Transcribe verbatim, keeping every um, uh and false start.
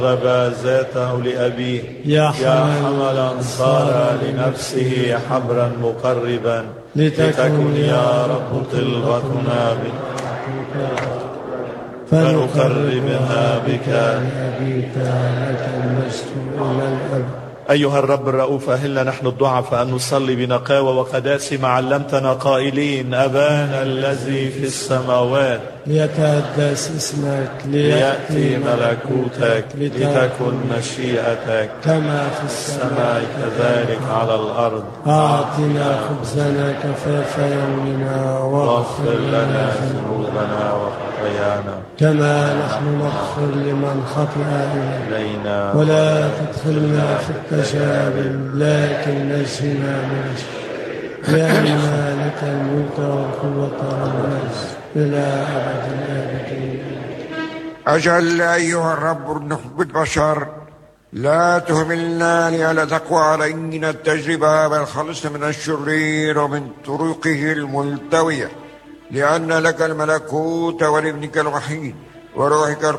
غبى ذاته لأبيه يا حملا صار لنفسه حبرا مقربا لتكن يا رب طلبتنا بك فنقربها بك أبيك لك المجد إلى الأبد. أيها الرب الرؤوف أهلنا نحن الضعفاء أن نصلي بنقاوة وقداسة ما علمتنا قائلين: أبانا الذي في السماوات ليتقدس اسمك، ليأتي ملكوتك، لتكن مشيئتك كما في السماء كذلك على الأرض. أعطنا خبزنا كفاف يومنا، واغفر لنا ذنوبنا وخطايانا كما نحن نغفر لمن خطأ إلينا، ولا تدخلنا في التجارب لكن نجنا من الشر، لأن لك الملك والقوة والعز إلى أبد الآبدين. أجل أيها الرب نحب البشر، لا تهملنا لألا تقوى علينا التجربة، بل خلصنا من الشرير ومن طرقه الملتوية، لأن لك الملكوت ولابنك الوحيد وروحك